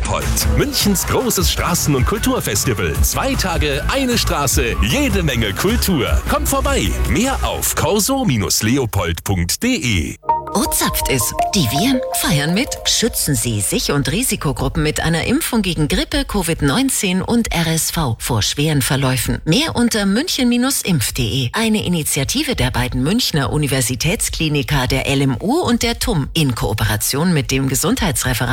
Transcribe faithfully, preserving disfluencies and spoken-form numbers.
Leopold. Münchens großes Straßen- und Kulturfestival. Zwei Tage, eine Straße, jede Menge Kultur. Kommt vorbei. Mehr auf corso leopold punkt de. O-Zapft ist. Die Viren feiern mit. Schützen Sie sich und Risikogruppen mit einer Impfung gegen Grippe, Covid neunzehn und R S V vor schweren Verläufen. Mehr unter münchen Bindestrich impf punkt de. Eine Initiative der beiden Münchner Universitätskliniker, der L M U und der T U M in Kooperation mit dem Gesundheitsreferat